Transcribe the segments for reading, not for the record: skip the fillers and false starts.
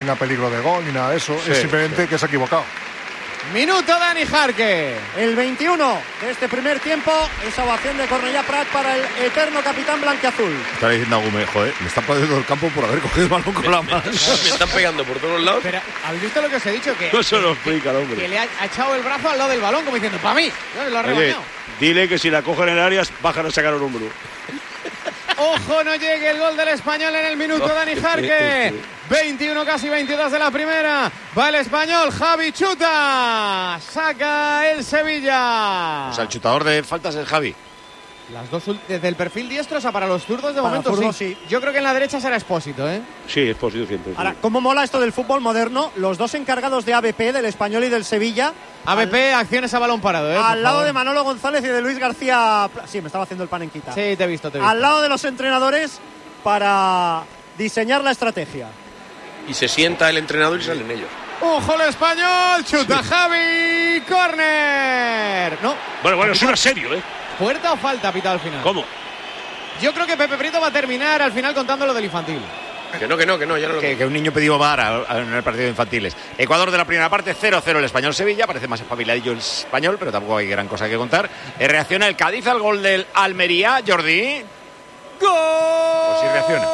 tenga peligro de gol ni nada de eso, Sí, es simplemente que se ha equivocado. Minuto Dani Jarque. El 21 de este primer tiempo, esa ovación de Cornellà Prat para el eterno capitán blanquiazul. Está diciendo a Gómez, joder, me están poniendo el campo por haber cogido el balón con la mano. Me están pegando por todos lados. Pero, ¿habéis visto lo que os he dicho? Que, No se lo explica el hombre. que le ha echado el brazo al lado del balón, como diciendo, para mí. Lo ha Oye, rebañado. dile que si la cogen en áreas, bajan a sacar un hombro. Ojo, no llegue el gol del Español en el minuto, Dani Jarque. 21, casi 22 de la primera. Va el Español, Javi chuta. Saca el Sevilla. O sea, el chutador de faltas es Javi. Las dos desde el perfil diestro, o sea, para los zurdos de Para momento zurdos, sí. sí. Yo creo que en la derecha será Expósito, ¿eh? Sí, es posible siempre. Sí. Ahora, ¿cómo mola esto del fútbol moderno? Los dos encargados de ABP, del Español y del Sevilla. ABP, acciones a balón parado, ¿eh? Al lado de Manolo González y de Luis Sí, me estaba haciendo el panenquita. Sí, te he visto. Al lado de los entrenadores para diseñar la estrategia. Y se sienta el entrenador y salen ellos. ¡Ojo el Español! ¡Chuta Javi! ¡Córner! No. Bueno, es una serio, ¿eh? ¿Puerta o falta pita al final? ¿Cómo? Yo creo que Pepe Prieto va a terminar al final contando lo del infantil. Que no, ya no lo Que un niño pidió VAR en el partido de infantiles. Ecuador de la primera parte, 0-0 el Español-Sevilla. Parece más espabiladillo el Español, pero tampoco hay gran cosa que contar. Reacciona el Cádiz al gol del Almería, Jordi. ¡Gol! Pues sí reacciona.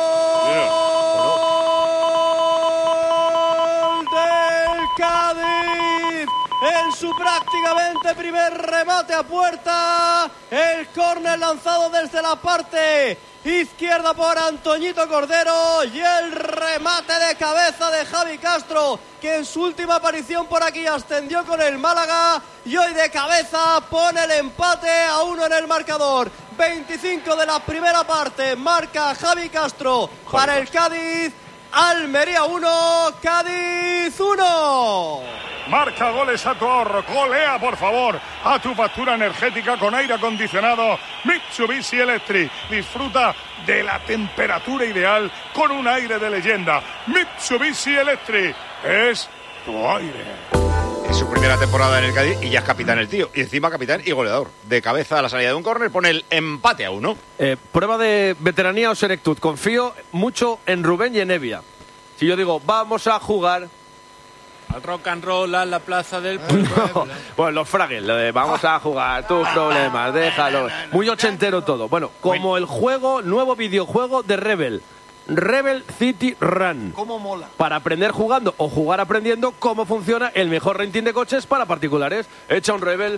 ¡Gol del Cádiz! En su prácticamente primer remate a puerta. El córner lanzado desde la parte izquierda por Antoñito Cordero y el remate de cabeza de Javi Castro, que en su última aparición por aquí ascendió con el Málaga y hoy de cabeza pone el empate a 1 en el marcador. 25 de la primera parte, marca Javi Castro para el Cádiz. Almería 1, Cádiz 1. Marca goles a tu ahorro, golea por favor a tu factura energética con aire acondicionado Mitsubishi Electric. Disfruta de la temperatura ideal con un aire de leyenda. Mitsubishi Electric es tu aire. Es su primera temporada en el Cádiz y ya es capitán el tío. Y encima capitán y goleador. De cabeza a la salida de un córner pone el empate a 1. Prueba de veteranía o senectud. Confío mucho en Rubén y en Evia. Si yo digo, vamos a jugar... Al rock and roll a la plaza del pueblo. No, bueno, los Fraggles, lo de vamos a jugar, tus problemas, déjalo. Muy ochentero todo. Bueno, como el nuevo videojuego de Rebel City Run. ¿Cómo mola? Para aprender jugando o jugar aprendiendo cómo funciona el mejor renting de coches para particulares. Echa un Rebel.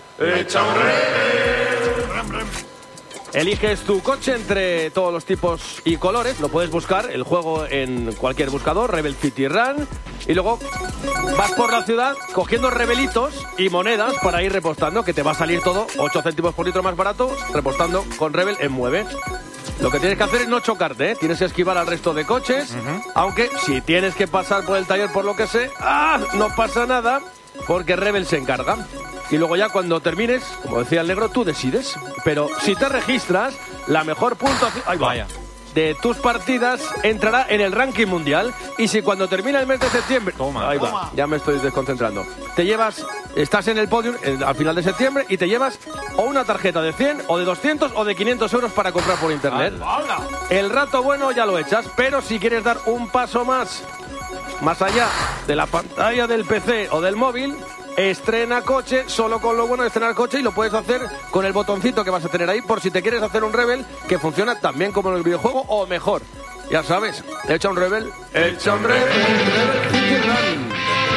Eliges tu coche entre todos los tipos y colores. Lo puedes buscar, el juego, en cualquier buscador, Rebel City Run. Y luego vas por la ciudad cogiendo rebelitos y monedas para ir repostando, que te va a salir todo 8 céntimos por litro más barato, repostando con Rebel en Mueve. Lo que tienes que hacer es no chocarte, ¿eh? Tienes que esquivar al resto de coches, aunque si tienes que pasar por el taller por lo que sé, no pasa nada, porque Rebel se encarga. Y luego ya cuando termines, como decía el negro, tú decides. Pero si te registras, la mejor puntuación de tus partidas entrará en el ranking mundial. Y si cuando termina el mes de septiembre... Ya me estoy desconcentrando. Estás en el podium al final de septiembre y te llevas o una tarjeta de 100 o de 200 o de 500 euros para comprar por internet. El rato bueno ya lo echas, pero si quieres dar un paso más allá de la pantalla del PC o del móvil... Estrena coche, solo con lo bueno de estrenar coche, y lo puedes hacer con el botoncito que vas a tener ahí por si te quieres hacer un Rebel que funciona tan bien como en el videojuego o mejor. Ya sabes, echa un Rebel. Rebel City Run.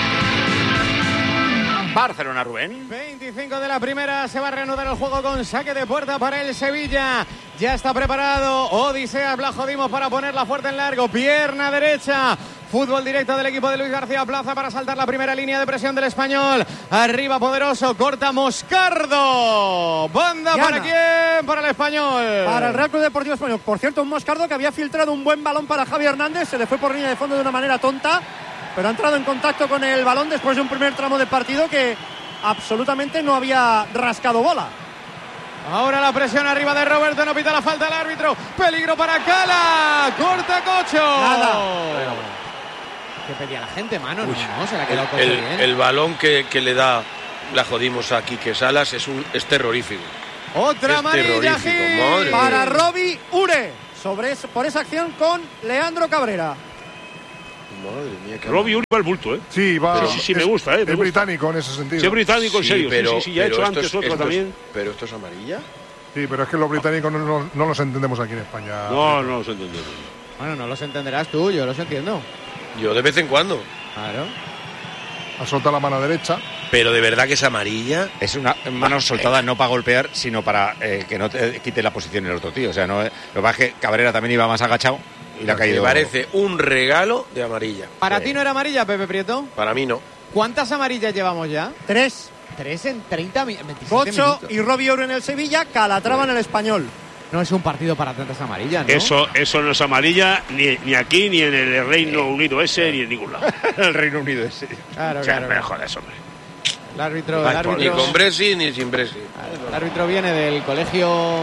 Barcelona, Rubén. 25 de la primera, se va a reanudar el juego con saque de puerta para el Sevilla. Ya está preparado Odisea Blajodimos para ponerla fuerte en largo. Pierna derecha. Fútbol directo del equipo de Luis García Plaza para saltar la primera línea de presión del Español. Arriba Poderoso, corta Moscardo. Banda Diana. ¿Para quién? Para el Español. Para el Real Club Deportivo Español. Por cierto, un Moscardo que había filtrado un buen balón para Javi Hernández. Se le fue por línea de fondo de una manera tonta, pero ha entrado en contacto con el balón después de un primer tramo de partido que absolutamente no había rascado bola. Ahora la presión arriba de Roberto, no pita la falta el árbitro. Peligro para Cala. Corta Cocho. Nada. ¿Qué pedía la gente, mano? No, se la ha quedado Cocho bien. El balón que le da la jodimos a Quique Salas es terrorífico. Otra amarilla, Gil. Para Robbie Ure. Por esa acción con Leandro Cabrera. Madre mía, qué Robbie Uri va al bulto, ¿eh? Sí, va. Sí, sí, me gusta, ¿eh? Me Es gusta. británico en ese sentido. Sí, es británico, en serio. pero, sí, ya he hecho pero antes otra también. ¿Pero esto es amarilla? Sí, pero es que los británicos no los entendemos aquí en España. No se entiende. Bueno, no los entenderás tú, yo los entiendo. Yo de vez en cuando. Claro. Ha soltado la mano derecha. Pero de verdad que es amarilla. Es una mano soltada no para golpear, sino para que no te quite la posición el otro tío. O sea, no, lo que pasa es que Cabrera también iba más agachado y le ha caído. Me parece un regalo de amarilla. ¿Para ti no era amarilla, Pepe Prieto? Para mí no. ¿Cuántas amarillas llevamos ya? 3. 3 en 27 Cocho minutos. y Robbie Uri en el Sevilla, Calatrava en el Español. No es un partido para tantas amarillas, ¿no? Eso no es amarilla ni aquí, ni en el Reino Unido ese, ni en ningún lado. El Reino Unido ese. Claro, O sea, claro. me jodas, hombre. El árbitro, Ni con Bresi ni sin Bresi. el árbitro viene del colegio.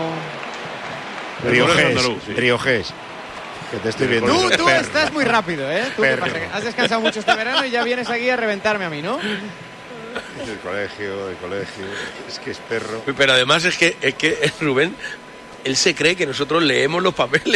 Riojés. Que te estoy viendo. Tú estás muy rápido, ¿eh? ¿Tú qué pasa? Has descansado mucho este verano y ya vienes aquí a reventarme a mí, ¿no? El colegio. Es que es perro. Pero además es que Rubén, él se cree que nosotros leemos los papeles.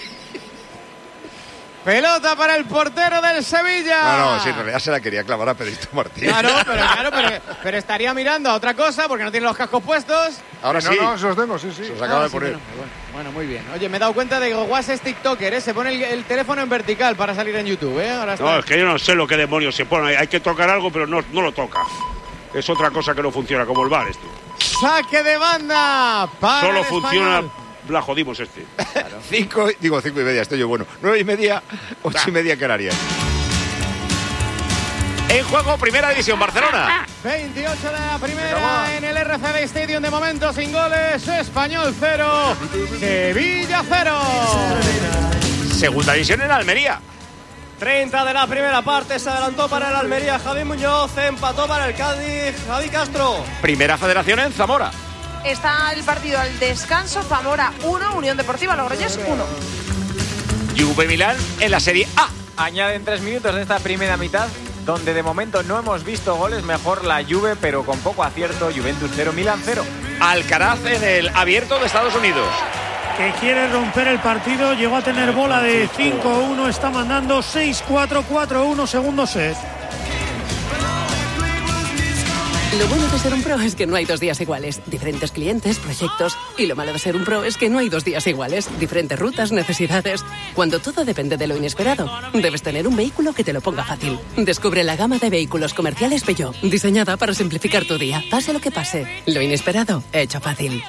Pelota para el portero del Sevilla. No, sí, en realidad se la quería clavar a Pedrito Martín. Claro, pero estaría mirando a otra cosa porque no tiene los cascos puestos. Ahora sí. No, se los tengo, sí. Se los acaba de Sí, poner. bueno, muy bien. Oye, me he dado cuenta de que Guas es TikToker, ¿eh? Se pone el teléfono en vertical para salir en YouTube, ¿eh? Ahora está. No, es que yo no sé lo que demonios se pone. Hay que tocar algo, pero no lo toca. Es otra cosa que no funciona, como el bar esto. Saque de banda para Solo el funciona, Español. la jodimos este. 5 y media, estoy yo bueno. 9:30, 8:30 Canarias. En juego, primera división, Barcelona. 28 de la primera en el RCD Stadium, de momento sin goles. Español 0, Sevilla 0. Segunda división en Almería. 30 de la primera parte, se adelantó para el Almería Javi Muñoz, empató para el Cádiz Javi Castro. Primera federación en Zamora. Está el partido al descanso. Zamora 1, Unión Deportiva Logroñés 1. Juve Milán en la Serie A. Añaden 3 minutos de esta primera mitad, donde de momento no hemos visto goles. Mejor la Juve, pero con poco acierto. Juventus 0, Milán 0. Alcaraz en el Abierto de Estados Unidos. Que quiere romper el partido, llegó a tener bola de 5-1, está mandando 6-4, 4-1, segundo set. Lo bueno de ser un pro es que no hay 2 días iguales. Diferentes clientes, proyectos. Y lo malo de ser un pro es que no hay 2 días iguales. Diferentes rutas, necesidades. Cuando todo depende de lo inesperado, debes tener un vehículo que te lo ponga fácil. Descubre la gama de vehículos comerciales Peugeot, diseñada para simplificar tu día. Pase lo que pase, lo inesperado, hecho fácil.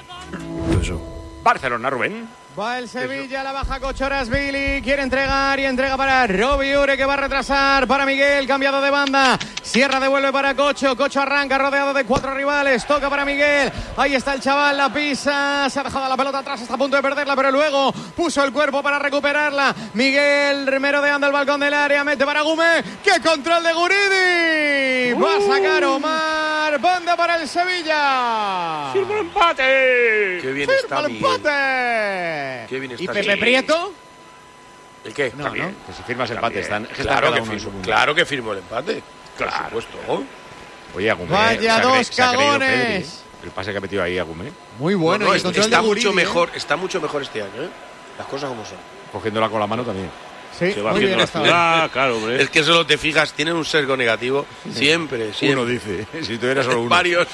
Barcelona, Rubén. Va el Sevilla, la baja Cochorasvili, quiere entregar y entrega para Robbie Ure, que va a retrasar para Miguel, cambiado de banda. Sierra devuelve para Cocho, Cocho arranca rodeado de 4 rivales, toca para Miguel. Ahí está el chaval, la pisa, se ha dejado la pelota atrás, está a punto de perderla, pero luego puso el cuerpo para recuperarla. Miguel merodeando el balcón del área, mete para Gume. ¡Qué control de Guridi! Va a sacar Omar, banda para el Sevilla. ¡Firma el empate! ¡Qué bien ¡Firma está el Miguel! empate! Qué bien ¿Y está Pepe Miguel. Prieto? ¿El qué? No, También. ¿no? Pues si firmas empate, están Claro cada que uno en su firmo, mundo. claro que firmo el empate. Por supuesto. Oye, Agumé. Vaya dos se ha creído cagones. Pedri, ¿eh? El pase que ha metido ahí Agumé. Muy bueno. No, y el control está de mucho Guridi, mejor, está mucho mejor este año, ¿eh? Las cosas como son. Cogiéndola con la mano también. Sí, Se va muy bien haciendo la estaba. ciudad, claro, hombre. Es que solo te fijas, tienen un sesgo negativo. Siempre. Uno dice. Si tuviera solo uno. Varios.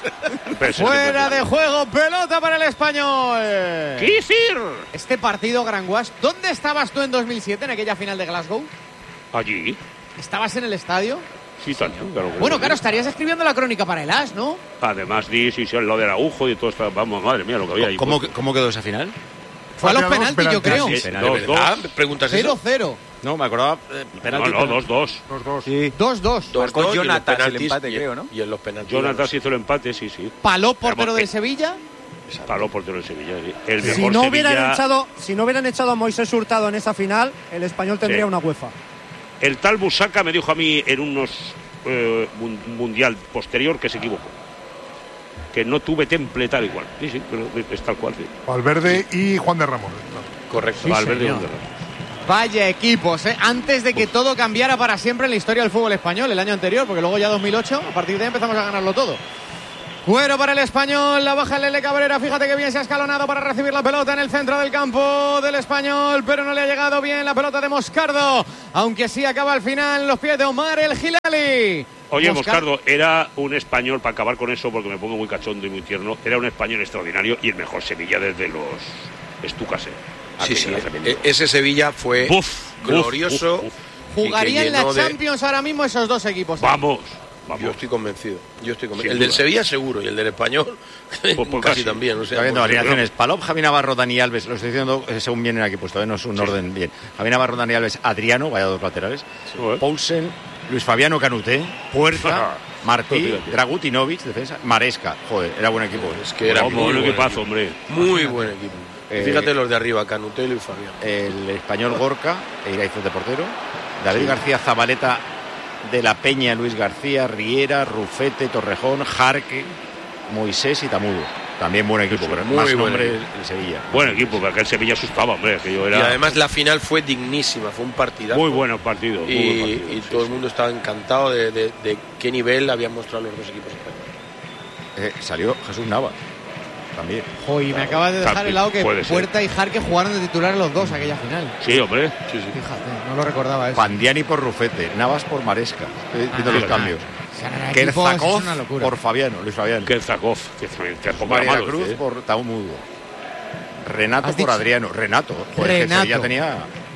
Fuera de juego, pelota para el Español. ¡Kicir! Este partido, Gran Guas, ¿dónde estabas tú en 2007, en aquella final de Glasgow? Allí. ¿Estabas en el estadio? Sí, Tania, claro. Bueno, claro, estarías escribiendo la crónica para el As, ¿no? Además, lo del agujo y todo esto. Vamos, madre mía, lo que había ahí. ¿Cómo quedó esa final? Fue a los penaltis, yo creo. Sí, Dos, dos. ¿Preguntas eso? 0-0. No, me acordaba. Penalti. No, 2-2. 2-2. Marcó Dos, y en los Jonathan el penaltis, empate, creo, ¿no? Y en los penaltis. Jonathan se hizo el empate, sí, sí. Paló portero Pero, del Sevilla. Paló portero de Sevilla. Sí. El mejor Si no, Sevilla. hubieran echado a Moisés Hurtado en esa final, el Español tendría Sí. una UEFA. El tal Busaca me dijo a mí en unos mundial posterior que se equivocó. Que no tuve temple tal igual. Sí, sí, pero es tal cual. Sí. Valverde y Juan de Ramos. Correcto. Sí, Valverde y señor. Honduras. Vaya equipos, ¿eh? Antes de que todo cambiara para siempre en la historia del fútbol español el año anterior, porque luego ya 2008, a partir de ahí empezamos a ganarlo todo. Cuero para el Español, la baja el Lele Cabrera, fíjate que bien se ha escalonado para recibir la pelota en el centro del campo del Español, pero no le ha llegado bien la pelota de Moscardo, aunque sí acaba al final los pies de Omar El Hilali. Oye, Moscardo era un español, para acabar con eso, porque me pongo muy cachondo y muy tierno, era un español extraordinario y el mejor Sevilla desde los Estucas. Sí, ese Sevilla fue glorioso. Jugaría en la Champions ahora mismo esos dos equipos. Vamos. Yo estoy convencido. El del Sevilla seguro y el del Español pues casi también. O sea, está viendo alineaciones. Palop, Javi Navarro, Dani Alves. Lo estoy diciendo según vienen aquí puesto, no es un orden bien. Javi Navarro, Dani Alves, Adriano, vaya dos laterales. Poulsen, Luis Fabiano Canuté, Puerta, Martí, Dragutinovic, defensa, Maresca. Joder, era buen equipo. Es que era muy buen equipazo, hombre. Muy buen equipo. Fíjate los de arriba, Canuté y Luis Fabiano. El español Gorka, Iraiz de portero. David García Zabaleta, de la Peña, Luis García, Riera, Rufete, Torrejón, Jarque, Moisés y Tamudo. También buen equipo, pero muy más buen nombre equipo. el Sevilla. Buen equipo, porque aquel Sevilla asustaba, hombre. Y además la final fue dignísima, fue un partidazo. Muy bueno partido. Y todo el mundo estaba encantado de qué nivel habían mostrado los dos equipos españoles. Salió Jesús Navas también. Y me acaba de dejar el lado que Puerta y Jarque jugaron de titular los dos aquella final. Sí, hombre. Sí. Fíjate, no lo recordaba eso. Pandiani por Rufete, Navas por Maresca. Viendo los cambios. Kerzakov por Fabiano, Luis Fabiano. Kerzakov, María Cruz por Tamudo. Renato por Adriano. Renato. Sevilla tenía...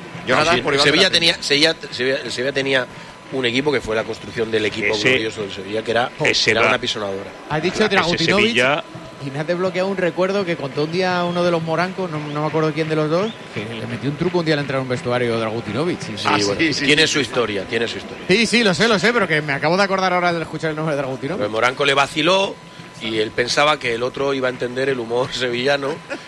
Sevilla tenía un equipo que fue la construcción del equipo glorioso del Sevilla, que era una pisonadora. Has dicho Dragutinovic y me has desbloqueado un recuerdo que contó un día uno de los morancos, no me acuerdo quién de los dos, que le metió un truco un día al entrar a un vestuario Dragutinovic. Tiene su historia. Sí, lo sé, pero que me acabo de acordar ahora de escuchar el nombre de Dragutinovic. El Moranco le vaciló y él pensaba que el otro iba a entender el humor sevillano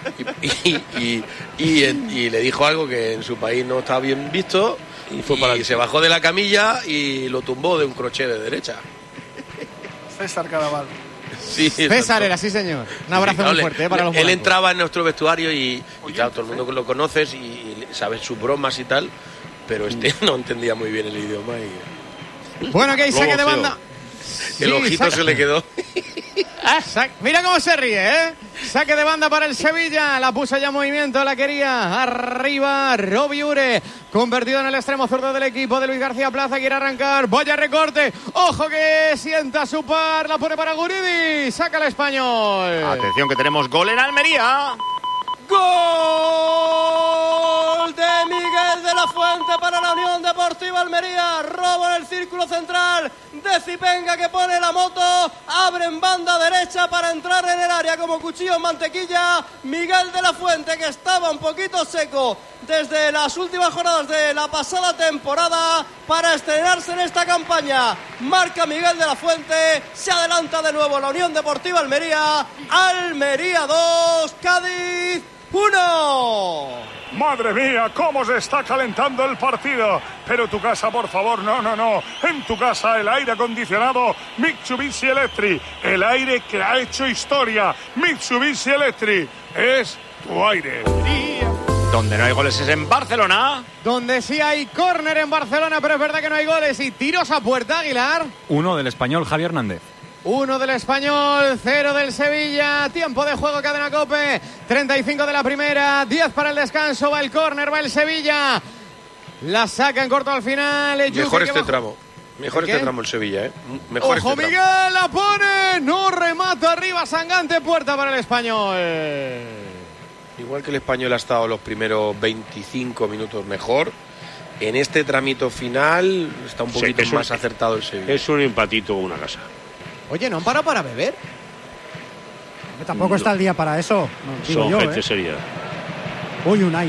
y le dijo algo que en su país no estaba bien visto y se bajó de la camilla y lo tumbó de un crochet de derecha. César Cadaval. Sí, César era, sí señor. Un abrazo muy fuerte para los Él morancos. entraba en nuestro vestuario y claro, todo el mundo lo conoces y sabes sus bromas y tal, pero no entendía muy bien el idioma. Bueno, que hay saque de banda. El ojito se le quedó. Mira cómo se ríe, ¿eh? Saque de banda para el Sevilla. La puso ya en movimiento, la quería. Arriba, Robi Ure. Convertido en el extremo zurdo del equipo de Luis García Plaza. Quiere arrancar. Vaya recorte. Ojo que sienta su par. La pone para Guridi. Saca el Español. Atención que tenemos gol en Almería. ¡Gol de Miguel de la Fuente para la Unión Deportiva Almería! Robo en el círculo central de Zipenga, que pone la moto, abre en banda derecha para entrar en el área como cuchillo en mantequilla. Miguel de la Fuente, que estaba un poquito seco desde las últimas jornadas de la pasada temporada, para estrenarse en esta campaña. Marca Miguel de la Fuente, se adelanta de nuevo la Unión Deportiva Almería. Almería 2, Cádiz 1. Madre mía, cómo se está calentando el partido. Pero tu casa, por favor, no. En tu casa el aire acondicionado Mitsubishi Electric. El aire que ha hecho historia. Mitsubishi Electric es tu aire. Donde no hay goles es en Barcelona. Donde sí hay córner en Barcelona, pero es verdad que no hay goles. Y tiros a puerta, Aguilar. 1 del Español, Javi Hernández. 1 del Español, 0 del Sevilla. Tiempo de juego, Cadena COPE. 35 de la primera, 10 para el descanso. Va el córner, va el Sevilla. La saca en corto al final. Mejor este tramo. Mejor este tramo el Sevilla, ¿eh? Mejor Ojo, este Miguel, la pone. No remata arriba, Sangante, puerta para el Español. Igual que el Español ha estado los primeros 25 minutos mejor, en este tramito final está un poquito más acertado el Sevilla. Es un empatito o una casa. Oye, ¿no han parado para beber? Tampoco está el día para eso. Son gente seria. Uy, Unai.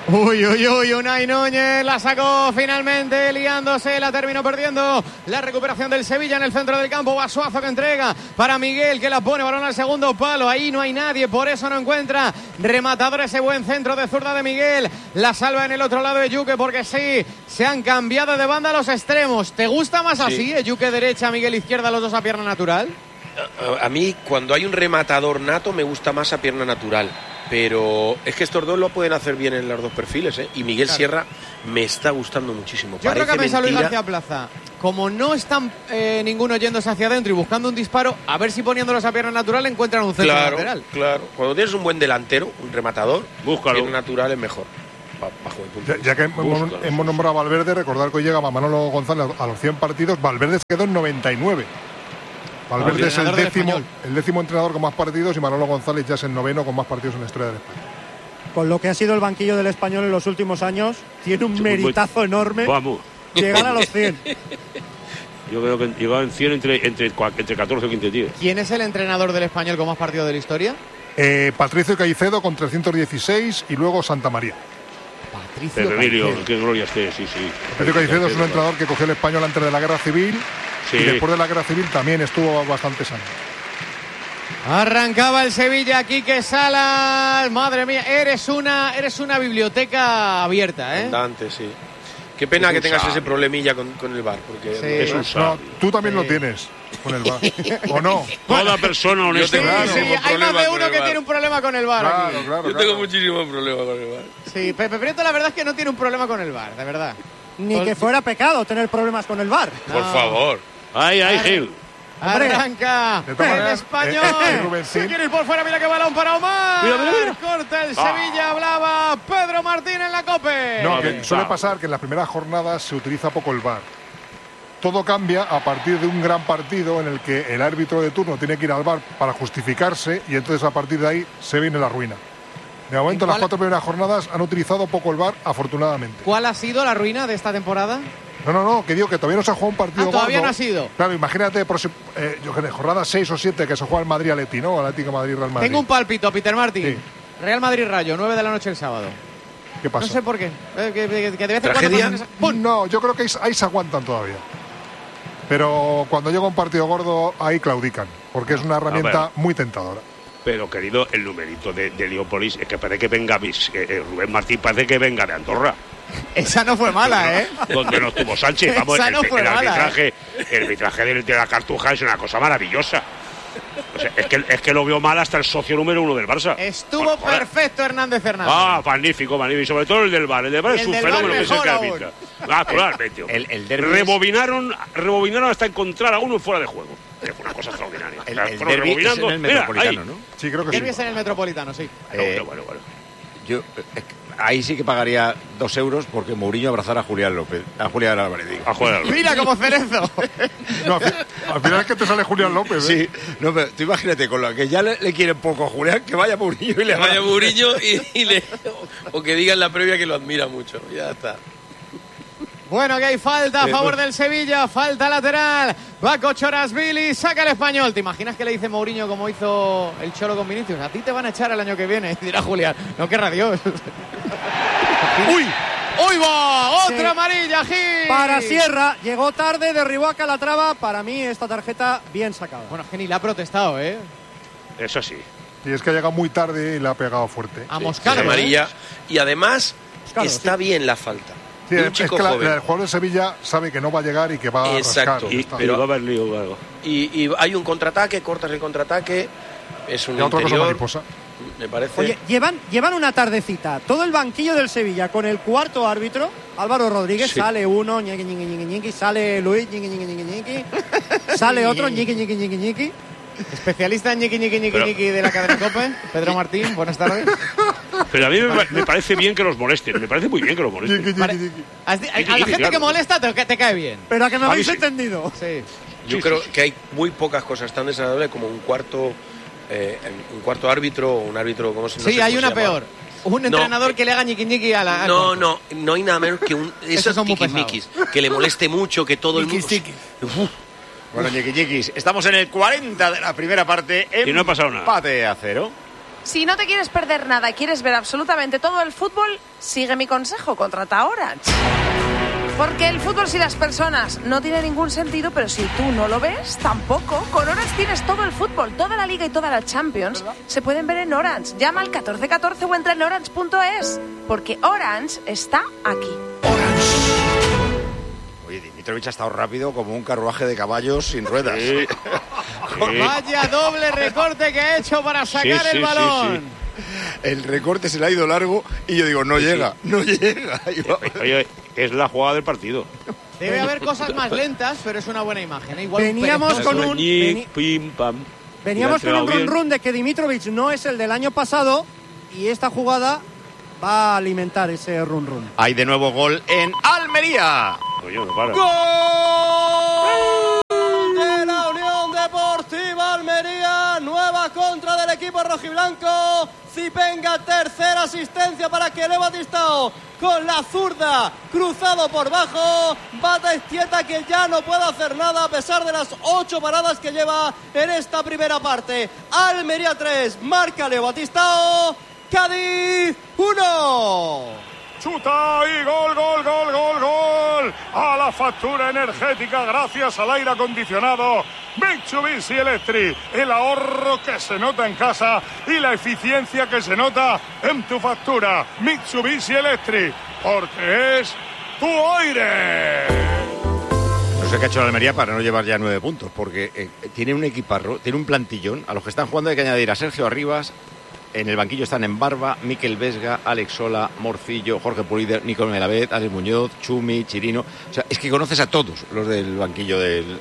Unai Núñez la sacó finalmente, liándose, la terminó perdiendo. La recuperación del Sevilla en el centro del campo. Basuazo que entrega para Miguel, que la pone, balón al segundo palo. Ahí no hay nadie, por eso no encuentra rematador ese buen centro de zurda de Miguel. La salva en el otro lado de Yuque, porque sí, se han cambiado de banda los extremos. ¿Te gusta más así, Yuque derecha, Miguel izquierda, los dos a pierna natural? A mí, cuando hay un rematador nato, me gusta más a pierna natural. Pero es que estos dos lo pueden hacer bien en los dos perfiles, ¿eh? Y Miguel Sierra me está gustando muchísimo. Yo creo que ha pensado Luis García Plaza. como no están ninguno yéndose hacia adentro y buscando un disparo, a ver si poniéndolos a pierna natural encuentran un centro lateral. Claro. Cuando tienes un buen delantero, un rematador, búscalo. Pierna natural es mejor. Bajo mi punto de vista. Ya que hemos nombrado a Valverde, recordar que hoy llegaba Manolo González a los 100 partidos. Valverde se quedó en 99. Valverde es el décimo entrenador con más partidos y Manolo González ya es el noveno con más partidos en la historia de España. Con lo que ha sido el banquillo del Español en los últimos años, tiene un meritazo enorme. Vamos. Llegar a los 100. Yo creo que llegaba en 100 entre 14 o 15 tíos. ¿Quién es el entrenador del Español con más partidos de la historia? Patricio Caicedo con 316 y luego Santa María. Patricio Emilio, Caicedo. qué gloria esté, sí. Patricio Caicedo es un entrenador que cogió el Español antes de la Guerra Civil y después de la Guerra Civil también estuvo bastantes años. Arrancaba el Sevilla, Quique Salas. Madre mía, eres una biblioteca abierta, ¿eh? Andante, sí. Qué pena que tengas ese problemilla con el VAR, porque Sí. Es un No, sabio. tú también lo tienes con el VAR, ¿o no? Toda persona honesta. Sí, hay más de uno que tiene un problema con el VAR aquí. Yo tengo muchísimos problemas con el VAR. Sí, Pepe Prieto la verdad es que no tiene un problema con el VAR, de verdad. Ni que fuera pecado tener problemas con el VAR. Por favor. Ay, Gil. Arranca De todas el maneras, Español. Rubén, Se sí. quiere ir por fuera, mira qué balón para Omar. Mira. Corta el Sevilla, hablaba Pedro Martín en la COPE. No, que suele pasar que en las primeras jornadas se utiliza poco el VAR. Todo cambia a partir de un gran partido en el que el árbitro de turno tiene que ir al VAR para justificarse y entonces a partir de ahí se viene la ruina. De momento, las 4 primeras jornadas han utilizado poco el VAR, afortunadamente. ¿Cuál ha sido la ruina de esta temporada? No, que digo que todavía no se ha jugado un partido Todavía gordo. no ha sido. Claro, imagínate, jornada 6 o 7 que se juega el Madrid-Atleti, ¿no? Atlético Madrid-Real Madrid. Tengo un pálpito, Peter Martín. Sí. Real Madrid-Rayo, 9 de la noche el sábado. ¿Qué pasa? No sé por qué. Que de vez en ¿Tragedia? cuando... ¡Pum! No, yo creo que ahí se aguantan todavía. Pero cuando llega un partido gordo, ahí claudican, porque es una herramienta muy tentadora. Pero, querido, el numerito de Heliópolis es que parece que venga Rubén Martín, parece que venga de Andorra. Esa no fue mala, ¿eh? Donde no estuvo Sánchez. Vamos, Esa no fue el mala, arbitraje de la Cartuja es una cosa maravillosa. O sea, es que lo veo mal hasta el socio número 1 del Barça. Estuvo perfecto Hernández Fernández. Ah, magnífico. Y sobre todo el del VAR. El del VAR es un fenómeno que se arbitra. Naturalmente. El derbi Rebobinaron hasta encontrar a uno fuera de juego. Que fue una cosa extraordinaria. El derbi es en el Metropolitano, ¿no? Sí, creo que Derbi sí. es en el Metropolitano, sí. Bueno. Yo ahí sí que pagaría 2 euros porque Mourinho abrazara a Julián López, a Julián Álvarez, digo. A jugar al Mira como Cerezo. No, al final es que te sale Julián López, ¿eh? Sí, no, pero tú imagínate, con lo que ya le quieren poco a Julián, que vaya Mourinho y le Vaya Mourinho o que diga en la previa que lo admira mucho. Ya está. Bueno, que hay falta a favor del Sevilla, falta lateral. Va Cochorasvili, saca el Español. ¿Te imaginas que le dice Mourinho como hizo el Cholo con Vinicius? A ti te van a echar el año que viene. Y dirá Julián, no querrá Dios. ¡Uy! ¡Uy, va! ¡Otra amarilla, Gil! Para Sierra, llegó tarde, derribó a Calatrava. Para mí, esta tarjeta bien sacada. Bueno, Geni le ha protestado, ¿eh? Eso sí. Y es que ha llegado muy tarde y le ha pegado fuerte. A Moscano, Amarilla. Y además, Moscano, está bien la falta. Sí, De un es chico que joven. el jugador de Sevilla sabe que no va a llegar y que va a Exacto. rascar. Pero va a haber lío o algo. Y hay un contraataque, cortas el contraataque. Es un Y otra cosa interior, mariposa. me parece. Oye, llevan una tardecita. Todo el banquillo del Sevilla con el cuarto árbitro, Álvaro Rodríguez, Sí. sale uno, ñiqui, ñiqui, ñiqui, ñiqui, sale Luis, ñiqui, ñiqui, ñiqui, ñiqui, sale otro, ñiqui, ñiqui, ñiqui, ñiqui. Especialista en ñiqui, ñiqui, ñiqui, ñiqui de la cadena COPE, Pedro Martín, buenas tardes. Pero a mí me parece bien que los molesten. Me parece muy bien que los molesten. A la gente que molesta te cae bien. Pero a que me A mí habéis sí. entendido. Sí. Yo creo que hay muy pocas cosas tan desagradables como un cuarto árbitro o un árbitro, ¿cómo se llama? Sí, hay una peor. Un entrenador que le haga ñiqui ñiqui a la... No hay nada menos que esos son muy tiquismiquis, que le moleste mucho, que todo el mundo... Bueno, ñiquiñiquis, estamos en el 40 de la primera parte. Y no ha pasado nada. Empate a 0. Si no te quieres perder nada y quieres ver absolutamente todo el fútbol, sigue mi consejo, contrata a Orange. Porque el fútbol sin las personas no tiene ningún sentido, pero si tú no lo ves, tampoco. Con Orange tienes todo el fútbol, toda la Liga y toda la Champions. Se pueden ver en Orange. Llama al 1414 o entra en orange.es. Porque Orange está aquí. Oye, Dimitrovic ha estado rápido como un carruaje de caballos sin ruedas. Sí. Vaya doble recorte que ha hecho para sacar el balón. El recorte se le ha ido largo y yo digo, no llega. Oye, es la jugada del partido. Debe haber cosas más lentas, pero es una buena imagen. Igual Veníamos con un pim, pam. Veníamos con un run-run de que Dimitrovic no es el del año pasado y esta jugada va a alimentar ese run-run. Hay de nuevo gol en Almería. Oye, no para. ¡Gol de la Unión Deportiva Almería! Nueva contra del equipo rojiblanco. Zipenga, tercera asistencia para Kelly Batistao con la zurda, cruzado por bajo. Batistieta que ya no puede hacer nada a pesar de las 8 paradas que lleva en esta primera parte. Almería 3, marca Leo Batistao. Cádiz 1. Chuta y gol, gol, gol, gol, gol. A la factura energética gracias al aire acondicionado Mitsubishi Electric. El ahorro que se nota en casa y la eficiencia que se nota en tu factura. Mitsubishi Electric, porque es tu aire. No sé qué ha hecho la Almería para no llevar ya 9 puntos, porque tiene un equiparro, tiene un plantillón. A los que están jugando hay que añadir a Sergio Arribas. En el banquillo están en Barba, Miquel Vesga, Alex Sola, Morcillo, Jorge Pulido, Nico Melamed, Alex Muñoz, Chumi, Chirino. O sea, es que conoces a todos los del banquillo de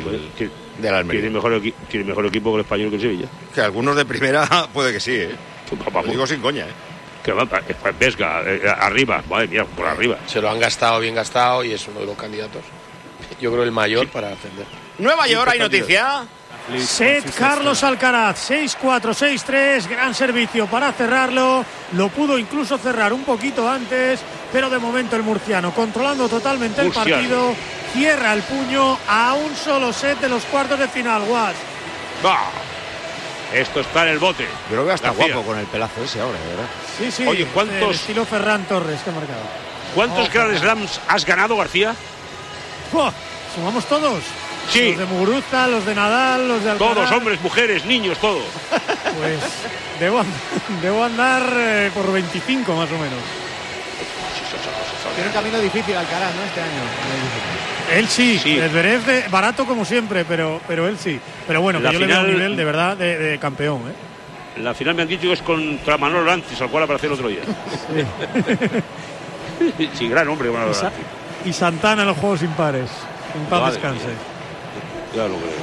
la Almería. Tiene mejor equipo que el Español que el Sevilla. Que algunos de primera puede que sí, ¿eh? Lo digo sin coña, ¿eh? Que va, Vesga, arriba, madre mía, por arriba. Se lo han gastado, bien gastado, y es uno de los candidatos. Yo creo el mayor para ascender. Nueva York, hay noticia. Set Carlos Alcaraz, 6-4, 6-3, gran servicio para cerrarlo. Lo pudo incluso cerrar un poquito antes, pero de momento el murciano, controlando totalmente el partido, cierra el puño a un solo set de los cuartos de final. Guas. ¡Bah! Esto está en el bote. Yo lo veo hasta guapo con el pelazo ese ahora, de verdad. Sí, sí. Oye, ¿cuántos? El estilo Ferran Torres que ha marcado. ¿Cuántos Grand Slams has ganado, García? ¡Oh! ¿Sumamos todos? Sí. Los de Muguruza, los de Nadal, los de Alcaraz. Todos, hombres, mujeres, niños, todos. Pues debo andar por 25 más o menos. Tiene un camino difícil Alcaraz, ¿no? Este año. Él sí. Zverev barato como siempre, pero él sí. Pero bueno, que yo le veo un nivel de verdad de campeón, ¿eh? La final me han dicho que es contra Manolo Lantis, al cual apareció el otro día. Sí, sí, gran hombre Manolo Lantis. Y Santana en los juegos impares. En paz descanse. Ya lo creo.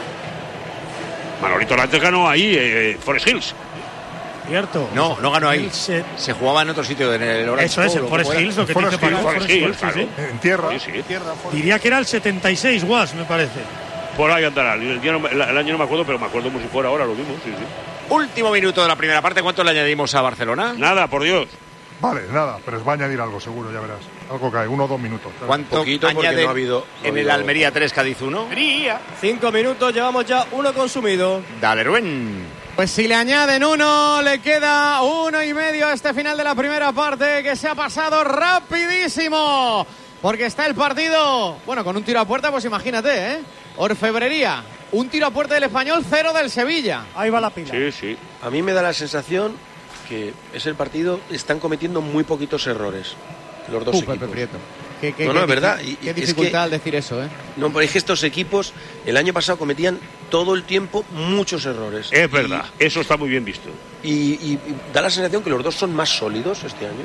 Manolito Lantis ganó ahí, Forest Hills. Cierto. No ganó ahí. Se jugaba en otro sitio, en el Orange. Eso es, el Forest Hills, lo que dice Paco. Forest Hills, claro. Sí. En tierra. Sí. Diría que era el 76, Guas, me parece. Por ahí andará. El año no me acuerdo, pero me acuerdo como si fuera ahora lo mismo. Sí. Último minuto de la primera parte. ¿Cuánto le añadimos a Barcelona? Nada, por Dios. Vale, nada, pero os va a añadir algo seguro, ya verás. Algo cae, 1 o 2 minutos. ¿Cuánto añade no ha habido en el Almería 3, Cádiz 1? 5 minutos, llevamos ya 1 consumido. Dale, Rubén. Pues si le añaden 1, le queda 1,5 a este final de la primera parte, que se ha pasado rapidísimo. Porque está el partido, bueno, con un tiro a puerta, pues imagínate, ¿eh? Orfebrería, un tiro a puerta del Español, 0 del Sevilla. Ahí va la pila. Sí. A mí me da la sensación que es el partido, están cometiendo muy poquitos errores los dos equipos. Pepe Prieto. No, es verdad. Qué dificultad al decir eso, ¿eh? No, pero es que estos equipos el año pasado cometían todo el tiempo muchos errores. Es verdad, eso está muy bien visto. Y da la sensación que los dos son más sólidos este año.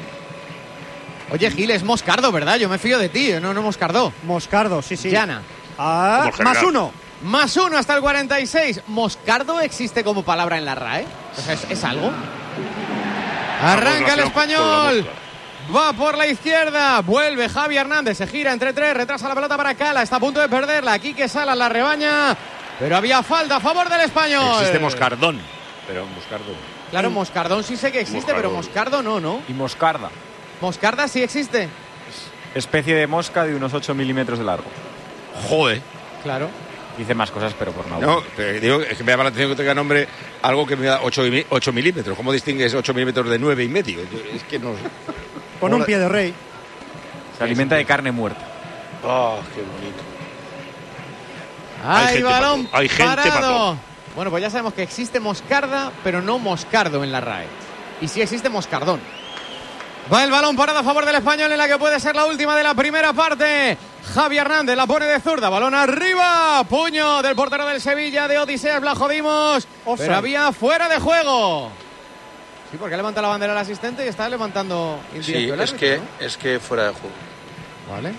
Oye, Gil, es Moscardo, ¿verdad? Yo me fío de ti, no Moscardo. Moscardo, sí. Llana. Más 1. Más 1 hasta el 46. ¿Moscardo existe como palabra en la RAE? O sea, ¿es algo? Arranca el Español. Va por la izquierda. Vuelve Javi Hernández. Se gira entre 3. Retrasa la pelota para Cala. Está a punto de perderla. Quique Salas la rebaña. Pero había falta a favor del Español. Existe Moscardón. Pero Moscardo. Claro, Moscardón sí sé que existe, pero Moscardo no. Y moscarda. Moscarda sí existe. Especie de mosca de unos 8 milímetros de largo. Joder. Claro. Dice más cosas, pero por nada. No, pero digo, es que me llama la atención que tenga nombre algo que me da 8 milímetros. ¿Cómo distingues 8 milímetros de 9,5? Es que no. Con un pie de rey. Se alimenta de carne muerta. ¡Oh, qué bonito! ¡Hay balón Hay gente parado! Bueno, pues ya sabemos que existe Moscarda, pero no Moscardo en la RAE. Y sí existe Moscardón. Va el balón parado a favor del Español en la que puede ser la última de la primera parte. Javi Hernández la pone de zurda, balón arriba, puño del portero del Sevilla, de Odiseas, la jodimos, pero había fuera de juego. Sí, porque levanta la bandera el asistente y está levantando indirecto el árbitro, es que fuera de juego. Vale.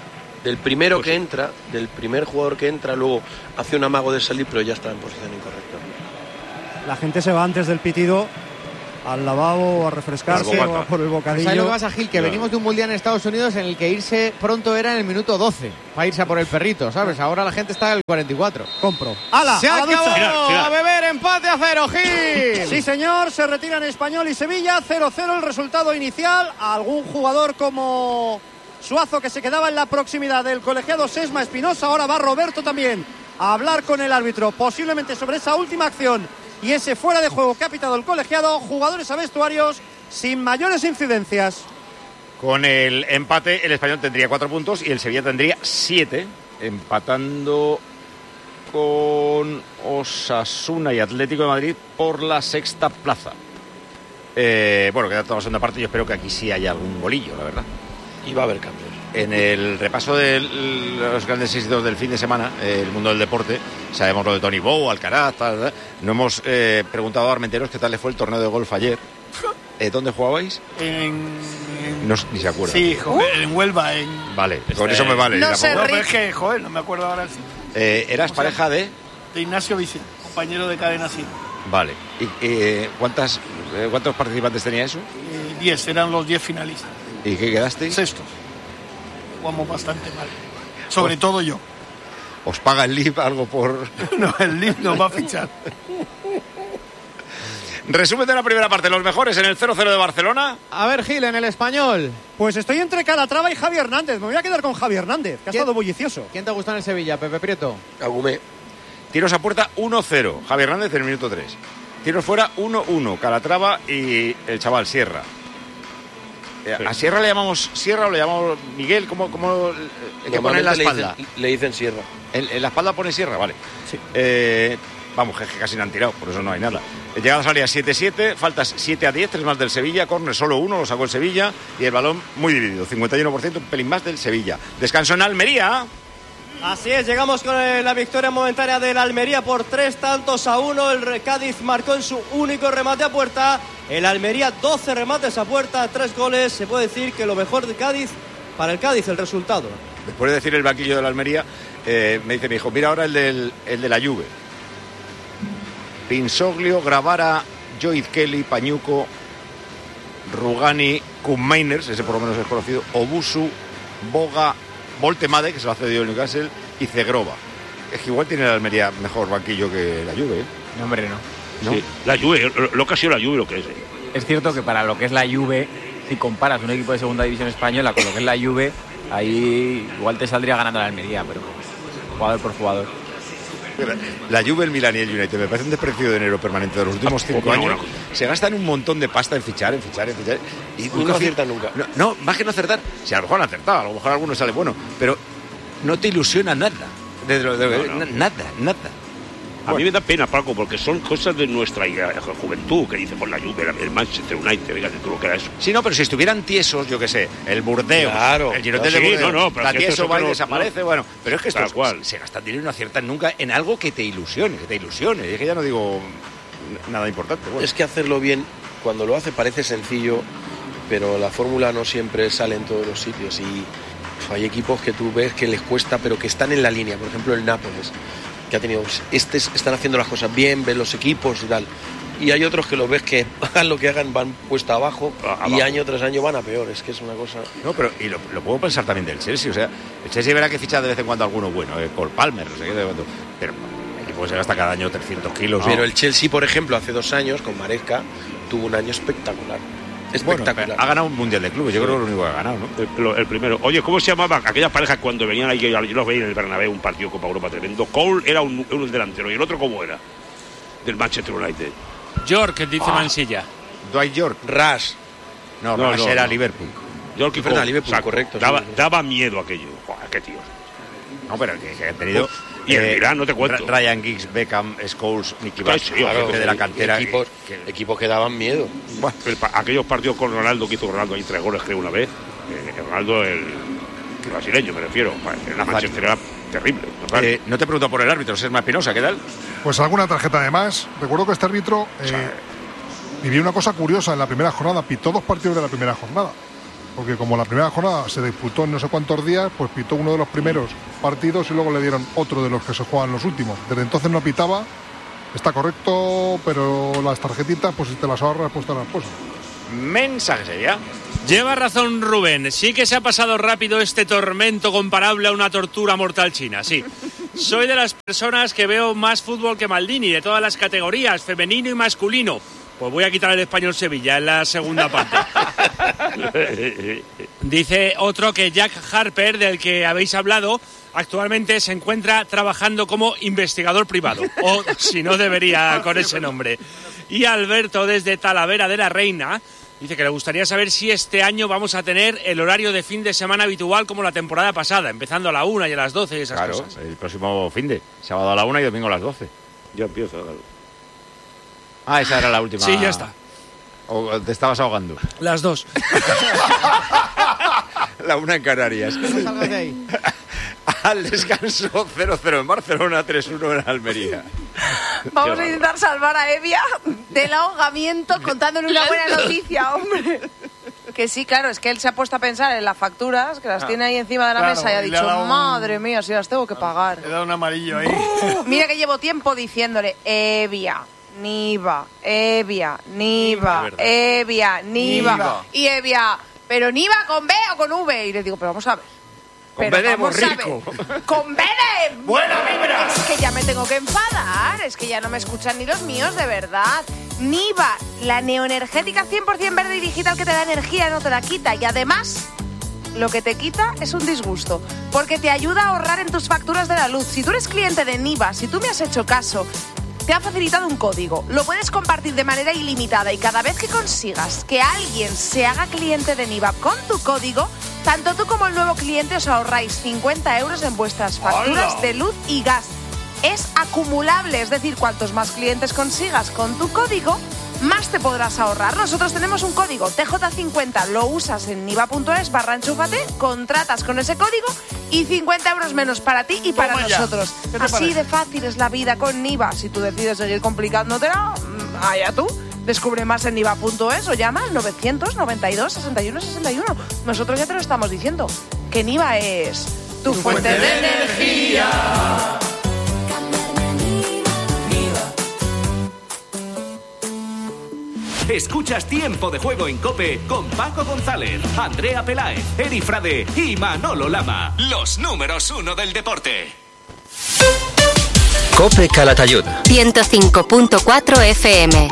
Del primero que entra, del primer jugador que entra, luego hace un amago de salir, pero ya está en posición incorrecta. La gente se va antes del pitido al lavabo, a refrescarse o a por el bocadillo. ¿Sabes lo que pasa, Gil? Que venimos de un mundial en Estados Unidos en el que irse pronto era en el minuto 12 para irse a por el perrito, ¿sabes? Ahora la gente está en el 44. Compro. ¡Hala! ¡Se a acabó! ducha. ¡A beber! ¡Empate a 0, Gil! Sí, señor. Se retiran Español y Sevilla. 0-0 el resultado inicial. Algún jugador como Suazo, que se quedaba en la proximidad del colegiado Sesma Espinosa. Ahora va Roberto también a hablar con el árbitro, posiblemente sobre esa última acción y ese fuera de juego que ha pitado el colegiado. Jugadores a vestuarios sin mayores incidencias. Con el empate, el Español tendría 4 puntos y el Sevilla tendría 7, empatando con Osasuna y Atlético de Madrid por la 6ª plaza. Bueno, queda toda la segunda parte. Yo espero que aquí sí haya algún golillo, la verdad. Y va a haber cambios. En el repaso de los grandes éxitos del fin de semana, el mundo del deporte, sabemos lo de Tony Bow, Alcaraz, tal. No hemos preguntado a Armenteros qué tal le fue el torneo de golf ayer. ¿Dónde jugabais? No, ni se acuerda. Sí, joder, en Huelva. Vale, con eso me vale. No, pero es que, joder, no me acuerdo ahora. ¿Eras pareja de? De Ignacio Vicente, compañero de Cadena SIR. Vale. ¿Y cuántos participantes tenía eso? 10, eran los 10 finalistas. ¿Y qué quedasteis? Sextos. Jugamos bastante mal. Sobre todo yo. ¿Os paga el LIB algo por...? No, el LIB nos va a fichar. Resumen de la primera parte, los mejores en el 0-0 de Barcelona. A ver, Gil, en el Español. Pues estoy entre Calatrava y Javi Hernández. Me voy a quedar con Javi Hernández, que ha estado bullicioso. ¿Quién te gusta en el Sevilla, Pepe Prieto? Agumé. Tiros a puerta 1-0, Javi Hernández en el minuto 3. Tiros fuera 1-1, Calatrava y el chaval Sierra. ¿A Sierra le llamamos Sierra o le llamamos Miguel? ¿Cómo que pone en la espalda? Le dicen Sierra. ¿En la espalda pone Sierra? Vale. Sí. Vamos, que casi no han tirado, por eso no hay nada. Llegada salida 7-7, faltas 7-10, 3 más del Sevilla, córner solo 1, lo sacó el Sevilla y el balón muy dividido, 51%, un pelín más del Sevilla. Descanso en Almería. Así es, llegamos con la victoria momentánea del Almería por 3-1. El Cádiz marcó en su único remate a puerta. El Almería 12 remates a puerta, 3 goles. Se puede decir que lo mejor de Cádiz, para el Cádiz, el resultado. Después de decir el banquillo del Almería, me dice mi hijo, mira ahora el de la Juve. Pinsoglio, Gravara, Joid Kelly, Pañuco, Rugani, Kuhn-Meiners, ese por lo menos es conocido, Obusu, Boga, Voltemade, que se lo ha cedido el Newcastle, y Zegrova. Es que igual tiene la Almería mejor banquillo que la Juve, ¿eh? No, hombre, no. Sí, la Juve, lo que ha sido la Juve, lo que es. Es cierto que para lo que es la Juve, si comparas un equipo de segunda división española con lo que es la Juve, ahí igual te saldría ganando la Almería, pero jugador por jugador. La Juve, el Milan y el United me parece un desprecio de dinero permanente de los últimos 5 años. Se gastan un montón de pasta en fichar. Y no aciertan nunca. No, más que no acertar. Si a lo mejor han acertado, a lo mejor alguno sale bueno, pero no te ilusiona nada. Nada. A mí me da pena, Paco, porque son cosas de nuestra juventud, que dice por la Juve, el Manchester United, fíjate tú lo que era eso. Sí, no, pero si estuvieran tiesos, yo qué sé, el Burdeos, claro, el Girondins de Burdeos, pero la tieso va y desaparece, no. Bueno, pero es que estos se gastan dinero y no aciertan nunca en algo que te ilusione, Y es que ya no digo nada importante. Bueno. Es que hacerlo bien, cuando lo hace parece sencillo, pero la fórmula no siempre sale en todos los sitios y hay equipos que tú ves que les cuesta, pero que están en la línea, por ejemplo el Nápoles, que ha tenido, están haciendo las cosas bien, ven los equipos y tal, y hay otros que los ves que hagan lo que hagan, van puesta abajo y año tras año van a peor, es que es una cosa... No, pero y lo puedo pensar también del Chelsea, o sea, el Chelsea verá que ficha de vez en cuando alguno bueno, Cole Palmer, no sé qué, pero el equipo se gasta cada año 300 kilos. Pero el Chelsea, por ejemplo, hace 2 años, con Maresca, tuvo un año espectacular. Espectacular. Bueno, ha ganado un mundial de clubes, yo creo que es lo único que ha ganado, ¿no? El primero. Oye, ¿cómo se llamaban aquellas parejas cuando venían ahí? Yo los veía en el Bernabéu, un partido Copa Europa tremendo. Cole era un delantero, ¿y el otro cómo era? Del Manchester United. York, dice Mansilla. Dwight York. Rush. No, era Liverpool. York y Cole. Liverpool, correcto. Daba miedo aquello. Joder, qué tío. No, pero que han tenido... Y el Milán, no te cuento. Ryan Giggs, Beckham, Scholes, Nicky Butt, claro, de la cantera. Equipos que daban miedo. Bueno, aquellos partidos con Ronaldo, que hizo Ronaldo ahí 3 goles, creo, una vez. Ronaldo, el brasileño, me refiero. En la Manchester era terrible. No te pregunto por el árbitro, Sesma Espinosa, ¿qué tal? Pues alguna tarjeta de más. Recuerdo que este árbitro vivió una cosa curiosa en la primera jornada. Pitó 2 partidos de la primera jornada. porque como la primera jornada se disputó en no sé cuántos días, pues pitó uno de los primeros partidos y luego le dieron otro de los que se juegan los últimos. Desde entonces no pitaba, está correcto, pero las tarjetitas, pues si te las ahorras, pues te las puestas. Mensaje sería. Lleva razón Rubén, sí que se ha pasado rápido este tormento comparable a una tortura mortal china, sí. Soy de las personas que veo más fútbol que Maldini, de todas las categorías, femenino y masculino. Pues voy a quitar el Español Sevilla en la segunda parte. Dice otro que Jack Harper, del que habéis hablado, actualmente se encuentra trabajando como investigador privado. O si no, debería con ese nombre. Y Alberto, desde Talavera de la Reina, dice que le gustaría saber si este año vamos a tener el horario de fin de semana habitual como la temporada pasada, empezando a la 1 y a las 12 y esas cosas. Claro, el próximo fin de sábado a la 1 y domingo a las 12. Ya empiezo. Esa era la última. Sí, ya está. ¿O te estabas ahogando? Las 2. La 1 en Canarias. No salgas de ahí. Al descanso 0-0 en Barcelona, 3-1 en Almería. Vamos a intentar salvar a Evia del ahogamiento contándole una buena noticia, hombre. Que sí, claro, es que él se ha puesto a pensar en las facturas, que las tiene ahí encima de la mesa y ha dicho, madre mía, si las tengo que pagar. Le da un amarillo ahí. Mira que llevo tiempo diciéndole, Evia, Niva, Evia, Niva, Evia, Niva. Y Evia, pero Niva con B o con V. Y le digo, pero vamos a ver. Con B de rico. Con B de... ¡Buena vibra! Es que ya me tengo que enfadar. Es que ya no me escuchan ni los míos, de verdad. Niva, la neoenergética 100% verde y digital que te da energía, no te la quita. Y además, lo que te quita es un disgusto. Porque te ayuda a ahorrar en tus facturas de la luz. Si tú eres cliente de Niva, si tú me has hecho caso, te ha facilitado un código. Lo puedes compartir de manera ilimitada y cada vez que consigas que alguien se haga cliente de Niva con tu código, tanto tú como el nuevo cliente os ahorráis 50 euros en vuestras facturas de luz y gas. Es acumulable, es decir, cuantos más clientes consigas con tu código, más te podrás ahorrar. Nosotros tenemos un código TJ50, lo usas en niva.es/enchúfate, contratas con ese código y 50 euros menos para ti y para nosotros. Así de fácil es la vida con Niva. Si tú decides seguir complicándotela, allá tú. Descubre más en niva.es o llama al 992 61 61. Nosotros ya te lo estamos diciendo, que Niva es tu fuente de energía. Escuchas Tiempo de Juego en COPE con Paco González, Andrea Peláez, Eri Frade y Manolo Lama. Los números 1 del deporte. COPE Calatayud 105.4 FM.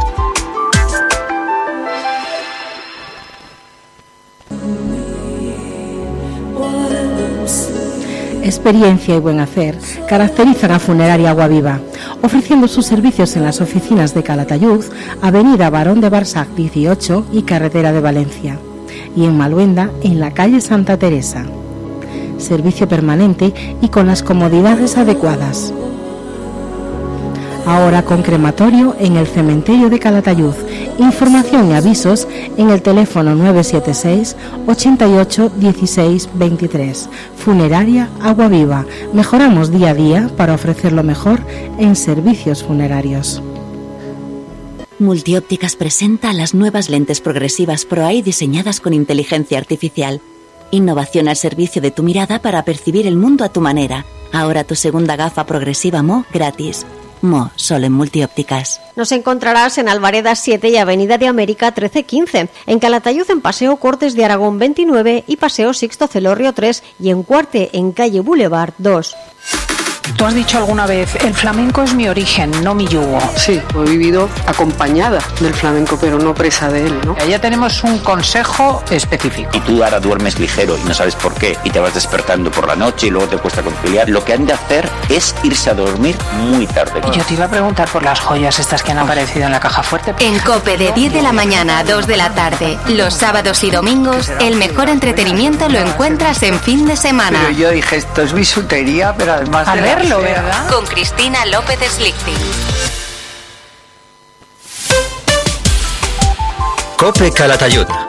Experiencia y buen hacer caracterizan a Funeraria Agua Viva, ofreciendo sus servicios en las oficinas de Calatayud, Avenida Barón de Barsac 18 y Carretera de Valencia, y en Maluenda, en la calle Santa Teresa. Servicio permanente y con las comodidades adecuadas. Ahora con crematorio en el cementerio de Calatayud. Información y avisos en el teléfono 976 88 16 23. Funeraria Agua Viva. Mejoramos día a día para ofrecer lo mejor en servicios funerarios. Multiópticas presenta las nuevas lentes progresivas ProEye diseñadas con inteligencia artificial. Innovación al servicio de tu mirada para percibir el mundo a tu manera. Ahora tu segunda gafa progresiva Mo gratis. Mo, solo en Multiópticas. Nos encontrarás en Alvareda 7 y Avenida de América 1315, en Calatayud en Paseo Cortes de Aragón 29 y Paseo Sixto Celorrio 3 y en Cuarte en Calle Boulevard 2. Tú has dicho alguna vez, el flamenco es mi origen, no mi yugo. Sí, he vivido acompañada del flamenco, pero no presa de él, ¿no? Ya tenemos un consejo específico. Y tú ahora duermes ligero y no sabes por qué, y te vas despertando por la noche y luego te cuesta conciliar. Lo que han de hacer es irse a dormir muy tarde. Y yo te iba a preguntar por las joyas estas que han aparecido en la caja fuerte. En COPE de 10 de la mañana a 2 de la tarde, los sábados y domingos, el mejor entretenimiento lo encuentras en fin de semana. Pero yo dije, esto es bisutería, pero además de verlo, ¿verdad? Con Cristina López Slichting. COPE Calatayud.